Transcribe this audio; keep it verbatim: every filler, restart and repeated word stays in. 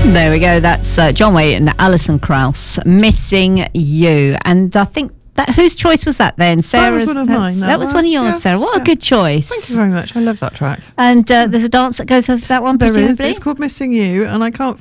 There we go. That's uh, John Waite and Alison Krauss, Missing You. And I think that whose choice was that then? Sarah's. That was one of mine. That, That was was, one of yours, yes, Sarah. What yeah. a good choice. Thank you very much. I love that track. And uh, there's a dance that goes with that one, There is. presumably? It's called Missing You, and I can't